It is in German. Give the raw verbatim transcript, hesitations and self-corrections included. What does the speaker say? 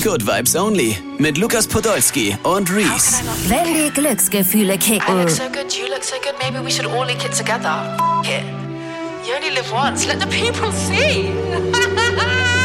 Good Vibes Only mit Lukas Podolski und Reese. Wenn die Glücksgefühle kicken. I look so good, you look so good, maybe we should all link it together. F*** it. You only live once, let the people see.